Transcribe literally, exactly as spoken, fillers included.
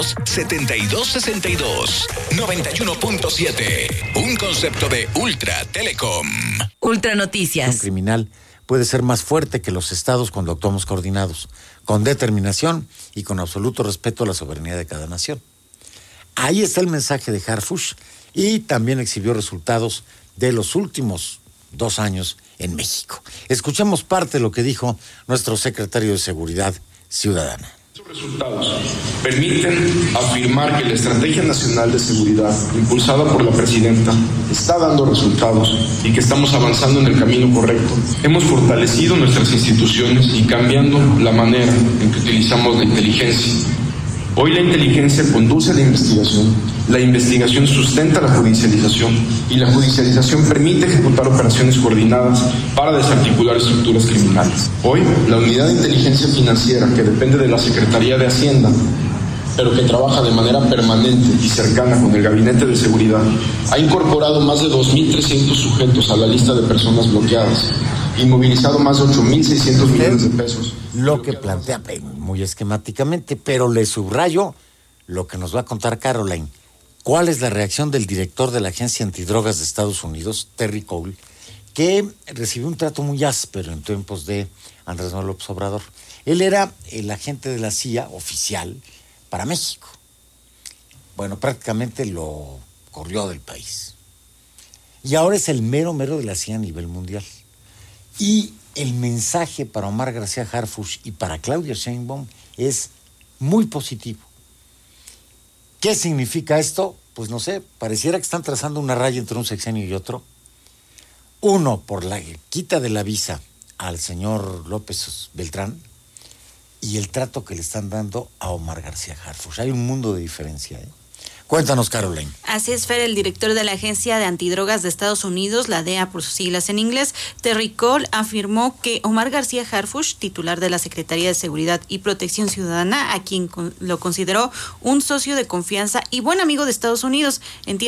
setenta y dos sesenta y dos, noventa y uno punto siete. Un concepto de Ultra Telecom. Ultra Noticias. Un criminal puede ser más fuerte que los estados cuando actuamos coordinados, con determinación y con absoluto respeto a la soberanía de cada nación. Ahí está el mensaje de Harfuch y también exhibió resultados de los últimos dos años en México. Escuchemos parte de lo que dijo nuestro secretario de Seguridad Ciudadana. Estos resultados permiten afirmar que la Estrategia Nacional de Seguridad, impulsada por la Presidenta, está dando resultados y que estamos avanzando en el camino correcto. Hemos fortalecido nuestras instituciones y cambiando la manera en que utilizamos la inteligencia. Hoy la inteligencia conduce a la investigación, la investigación sustenta la judicialización y la judicialización permite ejecutar operaciones coordinadas para desarticular estructuras criminales. Hoy, la Unidad de Inteligencia Financiera, que depende de la Secretaría de Hacienda, pero que trabaja de manera permanente y cercana con el Gabinete de Seguridad, ha incorporado más de dos mil trescientos sujetos a la lista de personas bloqueadas y movilizado más de ocho mil seiscientos millones de pesos. Lo que plantea muy esquemáticamente, pero le subrayo lo que nos va a contar Caroline. ¿Cuál es la reacción del director de la Agencia Antidrogas de Estados Unidos, Terry Cole, que recibió un trato muy áspero en tiempos de Andrés Manuel López Obrador? Él era el agente de la C I A oficial para México. Bueno, prácticamente lo corrió del país. Y ahora es el mero mero de la C I A a nivel mundial. Y el mensaje para Omar García Harfuch y para Claudia Sheinbaum es muy positivo. ¿Qué significa esto? Pues no sé, pareciera que están trazando una raya entre un sexenio y otro. Uno, por la quita de la visa al señor López Beltrán y el trato que le están dando a Omar García Harfuch. Hay un mundo de diferencia, ¿eh? Cuéntanos, Caroline. Así es, Fer, el director de la Agencia de Antidrogas de Estados Unidos, la D E A por sus siglas en inglés, Terry Cole, afirmó que Omar García Harfuch, titular de la Secretaría de Seguridad y Protección Ciudadana, a quien con, lo consideró un socio de confianza y buen amigo de Estados Unidos, entiende